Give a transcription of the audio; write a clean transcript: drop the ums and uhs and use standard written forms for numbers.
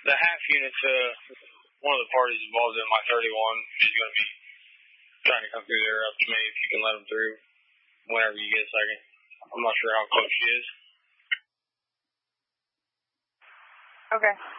the half unit to one of the parties involved in my 31 is going to be trying to come through there up to me if you can let them through whenever you get a second. I'm not sure how close she is. Okay.